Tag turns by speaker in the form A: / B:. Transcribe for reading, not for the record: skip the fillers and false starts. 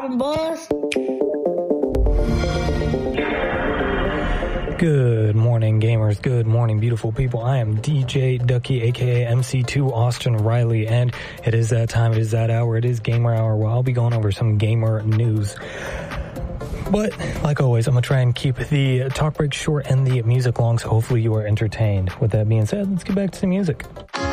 A: on, boss.
B: Good morning, gamers. Good morning, beautiful people. I am DJ Ducky, aka MC2 Austin Riley, and it is that time, it is that hour, it is Gamer Hour, where I'll be going over some gamer news. But, like always, I'm going to try and keep the talk break short and the music long, so hopefully you are entertained. With that being said, let's get back to the music.